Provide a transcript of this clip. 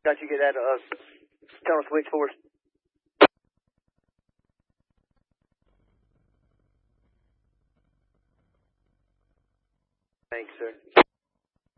Got you get that, tunnel switch for us. Thanks, sir.